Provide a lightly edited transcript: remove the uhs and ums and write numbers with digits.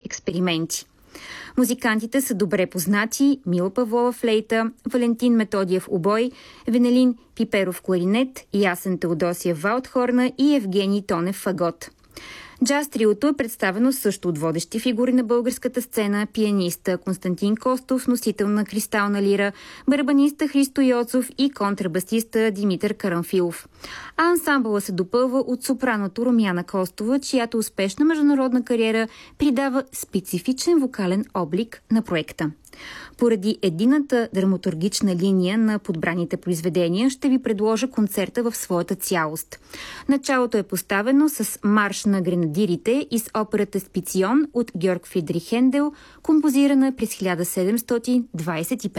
експерименти. Музикантите са добре познати: Мила Павлова флейта, Валентин Методиев обой, Венелин Пиперов кларинет, Ясен Теодосиев валдхорна и Евгений Тонев фагот. Джаз триото е представено също от водещи фигури на българската сцена: пианиста Константин Костов, носител на кристална лира, барабаниста Христо Йоцов и контрабасиста Димитър Карамфилов. А ансамбъла се допълва от сопраното Румяна Костова, чиято успешна международна кариера придава специфичен вокален облик на проекта. Поради едината драматургична линия на подбраните произведения ще ви предложа концерта в своята цялост. Началото е поставено с марш на гренадирите из операта Спицион от Георг Фридрих Хендел, композирана през 1725